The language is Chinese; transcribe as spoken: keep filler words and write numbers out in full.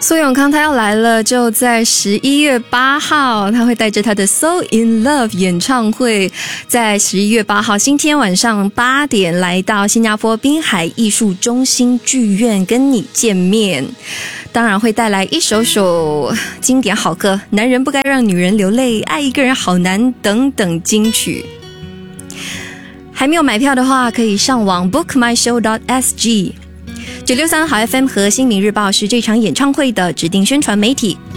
苏永康他要来了，就在十一月八号，他会带着他的 So in Love 演唱会，在十一月八号星期天晚上八点来到新加坡滨海艺术中心剧院跟你见面。当然会带来一首首经典好歌，男人不该让女人流泪，爱一个人好难等等金曲。还没有买票的话，可以上网 book my show dot s g。九六三好 F M 和新民日报是这场演唱会的指定宣传媒体，